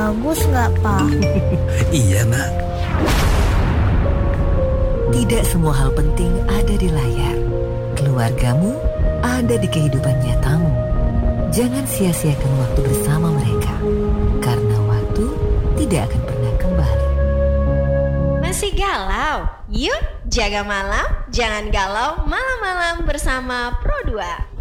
bagus nggak, Pak? Iya, Nak. Tidak semua hal penting ada di layar. Keluargamu ada di kehidupan nyatamu. Jangan sia-siakan waktu bersama mereka, karena waktu tidak akan pernah kembali. Masih galau? Yuk jaga malam, jangan galau malam-malam bersama Pro 2.